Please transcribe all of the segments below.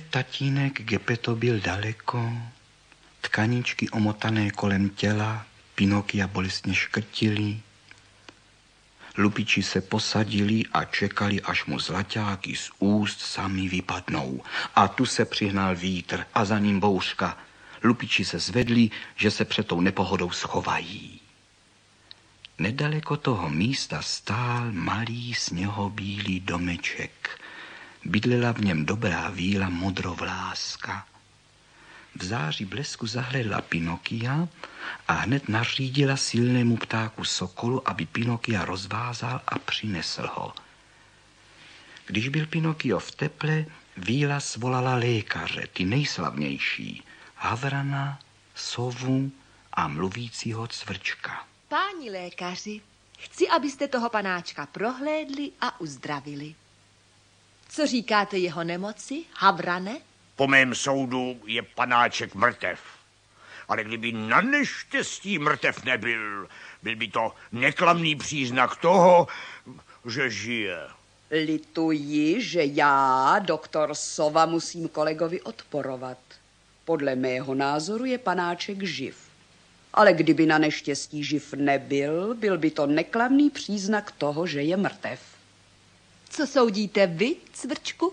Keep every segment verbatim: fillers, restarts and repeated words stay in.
tatínek Gepetto byl daleko, tkaničky omotané kolem těla Pinokia bolestně škrtily. Lupiči se posadili a čekali, až mu zlaťáky z úst sami vypadnou. A tu se přihnal vítr a za ním bouřka. Lupiči se zvedli, že se před tou nepohodou schovají. Nedaleko toho místa stál malý sněhobílý domeček. Bydlela v něm dobrá víla modrovláska. V září blesku zahlédla Pinokia a hned nařídila silnému ptáku Sokolu, aby Pinokia rozvázal a přinesl ho. Když byl Pinokio v teple, víla svolala lékaře, ty nejslavnější, Havrana, Sovu a mluvícího Cvrčka. Páni lékaři, chci, abyste toho panáčka prohlédli a uzdravili. Co říkáte jeho nemoci, Havrane? Po mém soudu je panáček mrtev. Ale kdyby na neštěstí mrtev nebyl, byl by to neklamný příznak toho, že žije. Lituji, že já, doktor Sova, musím kolegovi odporovat. Podle mého názoru je panáček živ. Ale kdyby na neštěstí živ nebyl, byl by to neklamný příznak toho, že je mrtev. Co soudíte vy, Cvrčku?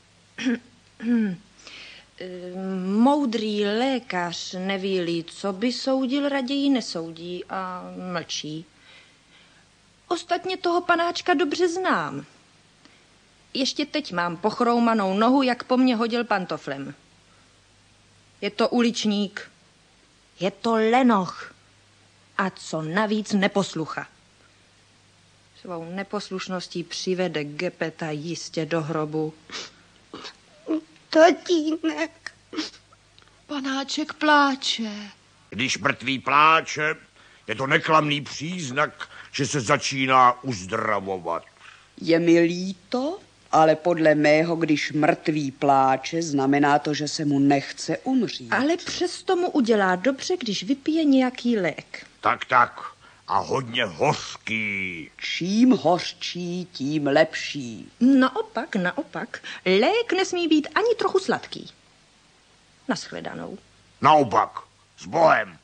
Moudrý lékař neví-li, co by soudil, raději nesoudí a mlčí. Ostatně toho panáčka dobře znám. Ještě teď mám pochroumanou nohu, jak po mně hodil pantoflem. Je to uličník, je to lenoch a co navíc neposlucha. Svou neposlušností přivede Gepeta jistě do hrobu. Tatínek. Panáček pláče. Když mrtvý pláče, je to neklamný příznak, že se začíná uzdravovat. Je mi líto, ale podle mého, když mrtvý pláče, znamená to, že se mu nechce umřít. Ale přesto mu udělá dobře, když vypije nějaký lék. Tak, tak. A hodně hořký. Čím hořčí, tím lepší. Naopak, naopak. Lék nesmí být ani trochu sladký. Nashledanou. Naopak. S Bohem.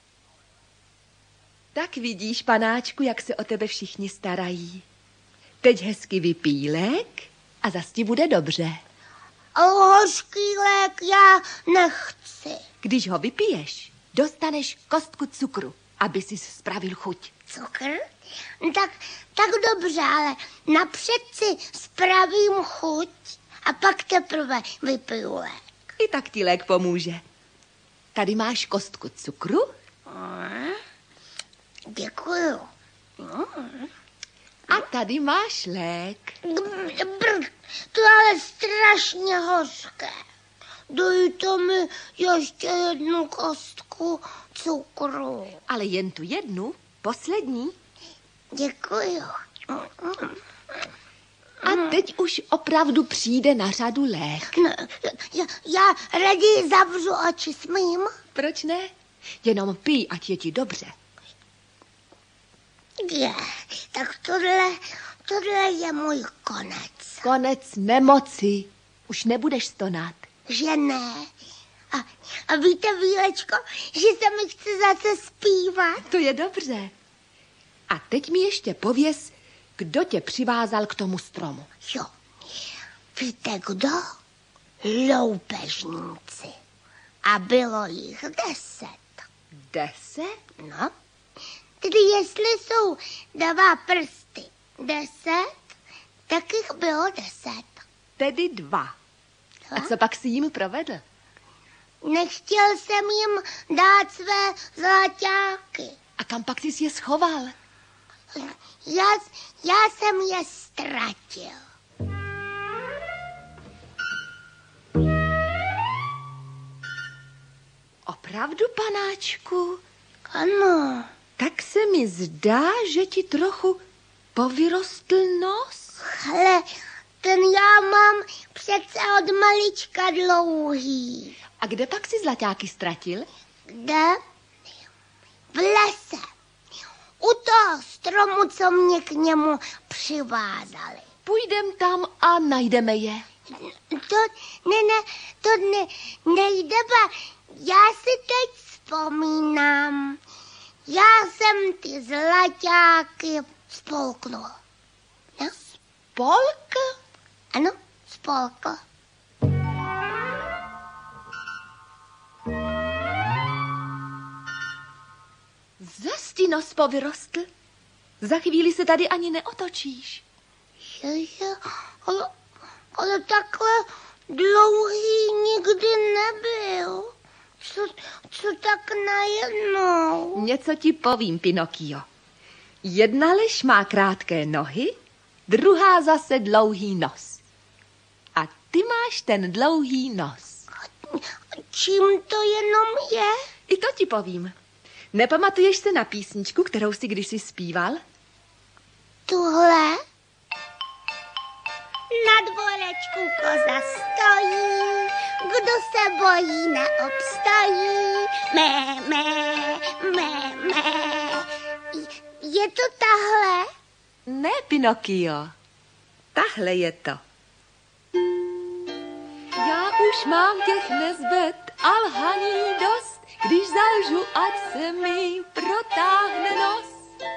Tak vidíš, panáčku, jak se o tebe všichni starají. Teď hezky vypij lék a zas ti bude dobře. Ale hořký lék já nechci. Když ho vypiješ, dostaneš kostku cukru, aby si spravil chuť. Cukr? Tak, tak dobře, ale napřed si spravím chuť a pak teprve vypiju lék. I tak ti lék pomůže. Tady máš kostku cukru. Děkuju. A tady máš lék. Brr, to je ale strašně hořké. Dejte mi ještě jednu kostku cukru. Ale jen tu jednu, poslední. Děkuju. A teď už opravdu přijde na řadu lék. No, já, já raději zavřu oči, smím? Proč ne? Jenom pij, ať je ti dobře. Je, tak tohle, tohle je můj konec. Konec nemoci. Už nebudeš stonat. Že ne. A, a víte, Vílečko, že se mi chce zase zpívat? To je dobře. A teď mi ještě pověz, kdo tě přivázal k tomu stromu. Jo. Víte kdo? Loupežníci. A bylo jich deset. Deset? No. Tedy jestli jsou dva prsty deset, tak jich bylo deset. Tedy dva. A co pak si jim provedl? Nechtěl jsem jim dát své zlaťáky. A kam pak jsi je schoval? Já, já jsem je ztratil. Opravdu, panáčku? Ano. Tak se mi zdá, že ti trochu povyrostl nos. Ale ten já mám přece od malička dlouhý. A kde pak si zlaťáky ztratil? Kde? V lese. U toho stromu, co mě k němu přivázali. Půjdem tam a najdeme je. To, ne, ne, to ne, nejde, ba. Já si teď vzpomínám. Já jsem ty zlaťáky spolknul. No? Polk? Ano, spolkl. Zas ti nos povyrostl. Za chvíli se tady ani neotočíš. Je, je, ale, ale takhle dlouhý nikdy nebyl. Co, co tak najednou? Něco ti povím, Pinokio. Jedna lež má krátké nohy, druhá zase dlouhý nos. A ty máš ten dlouhý nos. Čím to jenom je? I to ti povím. Nepamatuješ se na písničku, kterou si kdysi zpíval? Tuhle? Na dvorečku koza stojí, kdo se bojí, neobstojí. Mé, mé, mé, mé. Je to tahle? Ne, Pinokio. Tahle je to. Já už mám těch nezbed a lhaní dost, když zalžu, ať se mi protáhne nos.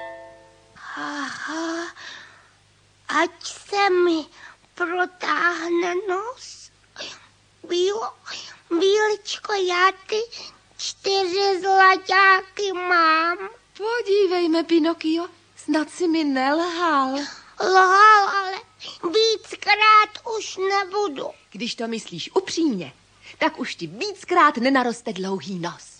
Aha, ať se mi protáhne nos. Bílo, Bíličko, já ty čtyři zlaťáky mám. Podívejme, Pinokio, snad si mi nelhal. Lhal, ale víckrát už nebudu. Když to myslíš upřímně, tak už ti víckrát nenaroste dlouhý nos.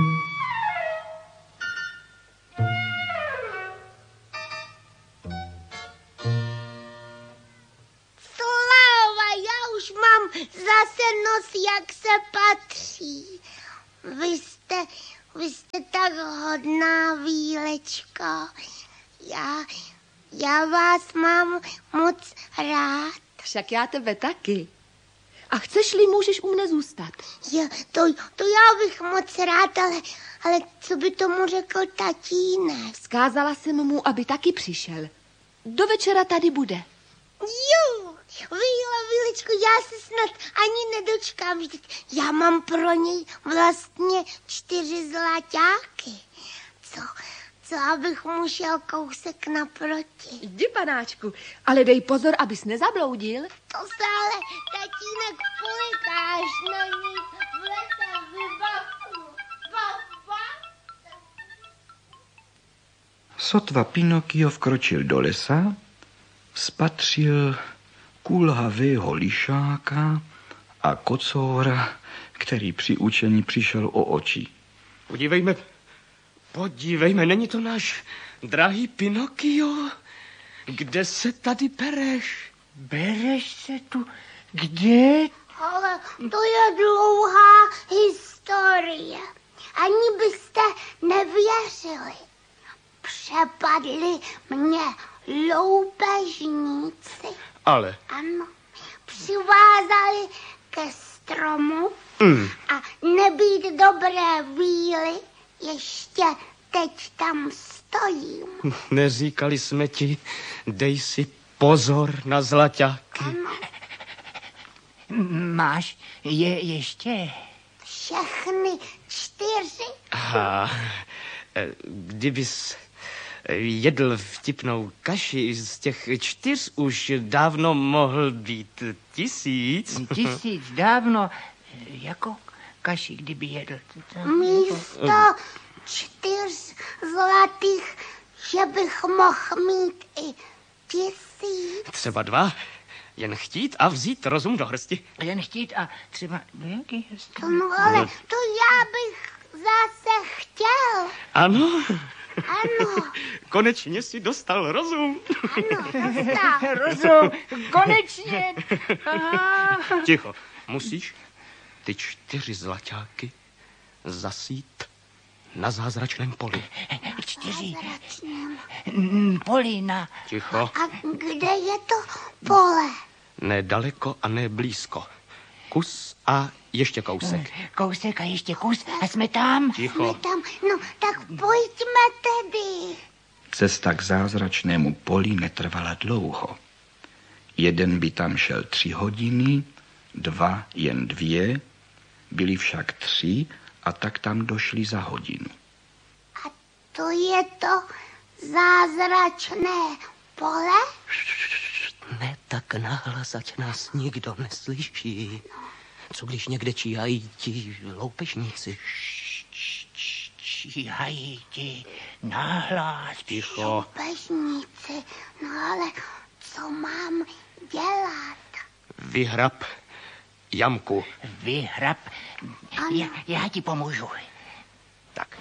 Sláva, já už mám zase nos, jak se patří. Vy jste, vy jste tak hodná, Bílečko. Já, já vás mám moc rád. Však já tebe taky. A chceš-li, můžeš u mne zůstat. Jo, to, to já bych moc rád, ale, ale co by tomu řekl tatínek? Vzkázala jsem mu, aby taky přišel. Do večera tady bude. Jo, Víla, Vílečko, já se snad ani nedočkám. Vždyť já mám pro něj vlastně čtyři zlaťáky. Co, co abych mu šel kousek naproti. Jdi, panáčku, ale dej pozor, abys nezabloudil. To se ale tatínek poliká, až na ní v lese vybavu. Sotva Pinokio vkročil do lesa, spatřil kulhavého lišáka a kocoura, který při učení přišel o oči. Podívejme, podívejme, není to náš drahý Pinokio? Kde se tady bereš? Bereš se tu kde? Ale to je dlouhá historie. Ani byste nevěřili. Přepadli mě loupežníci. Ale? Ano. Přivázali ke stromu Mm. a nebýt dobré víly, ještě teď tam stojím. Neříkali jsme ti, dej si pozor na zlaťáky. Ano. Máš je ještě? Všechny čtyři. Aha, kdybys jedl vtipnou kaši, z těch čtyř už dávno mohl být tisíc. Tisíc dávno, jako kaši, kdyby jedl. Místo čtyř zlatých, že bych mohl mít i tisíc. Třeba dva. Jen chtít a vzít rozum do hrsti. Jen chtít a třeba... Jaký No ale to já bych zase chtěl. Ano. Ano. Konečně si dostal rozum. Ano, dostal. Rozum, konečně. Aha. Ticho, musíš ty čtyři zlaťáky zasít na zázračném poli. Čtyři Zázračném. mm, polina. Ticho, A kde je to pole? ne daleko a ne blízko. Kus a ještě kousek. Kousek a ještě kus a jsme tam. Ticho. Jsme tam. No, tak pojďme tedy. Cesta k zázračnému poli netrvala dlouho. Jeden by tam šel tři hodiny, dva jen dvě, byli však tři a tak tam došli za hodinu. A to je to zázračné pole? Ne tak nahlas, ať nás nikdo neslyší. Co když někde číhají ti loupežníci? Číhají ti nahlas. Ticho. Loupežníci, no ale co mám dělat? Vyhrab jamku. Vyhrab. Já, já ti pomůžu. Tak.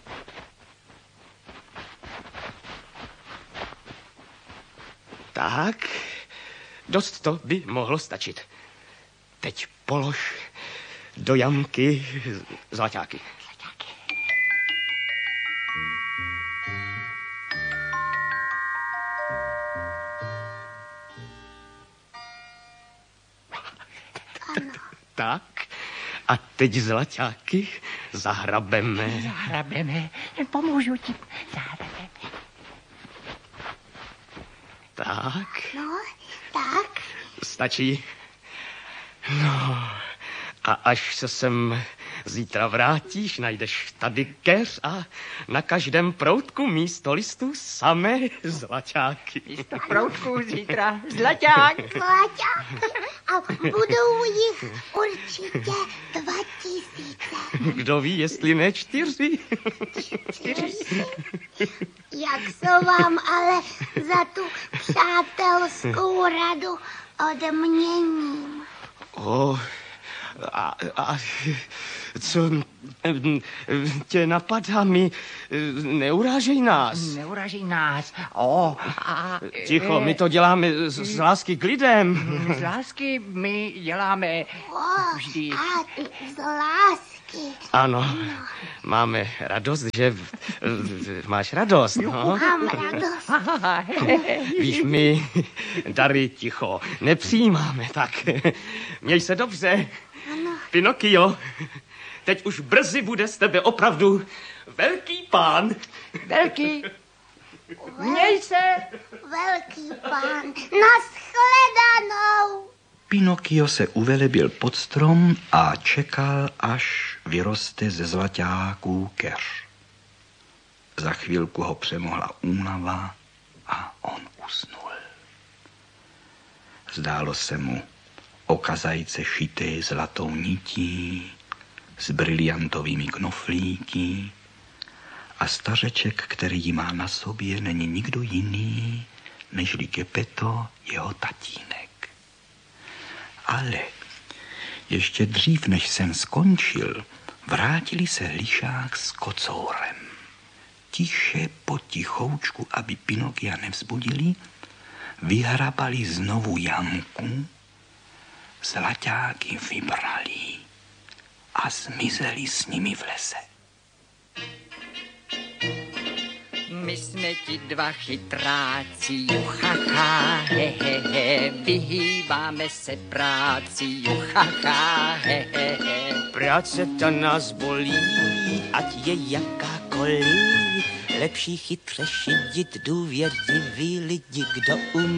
Tak, dost to by mohlo stačit. Teď polož do jamky zlaťáky. Tak, a teď zlaťáky zahrabeme. Zahrabeme, pomůžu ti. Zahrabeme. Tak. No, tak. Stačí. No, a až se sem zítra vrátíš, najdeš tady keř a na každém proutku místo listů samé zlaťáky. Místo proutku zítra zlaťák. Zlaťáky. A budou jich určitě dva tisíce. Kdo ví, jestli ne čtyři. Čtyři. Jak se vám ale za tu přátelskou radu odměním? O, a, a co tě napadá, mi neurážej nás. Neurážej nás. O, a... Ticho, my to děláme z, z lásky k lidem. Z lásky my děláme O, vždy. a z lásky. Ano, máme radost, že máš radost, no. Mám radost. Víš, my dary ticho nepřijímáme, tak měj se dobře. Ano. Pinokio, teď už brzy bude z tebe opravdu velký pán. Velký. Měj se. Velký pán. Naschledanou. Pinokio se uvelebil pod strom a čekal, až vyroste ze zlaťáků keř. Za chvilku ho přemohla únava a on usnul. Zdálo se mu okazajce šité zlatou nití s briliantovými knoflíky a stařeček, který ji má na sobě, není nikdo jiný, nežli Geppetto, jeho tatínek. Ale ještě dřív, než jsem skončil, vrátili se lišák s kocourem. Tiše potichoučku, aby Pinokia nevzbudili, vyhrabali znovu jamku, zlaťáky vybrali a zmizeli s nimi v lese. My jsme ti dva chytráci, juchacha, he, he, he, vyhýbáme se práci, juchacha, he, he, he. Práce ta nás bolí, ať je jakákoliv, lepší chytře šidit důvěřivý lidi, kdo umí.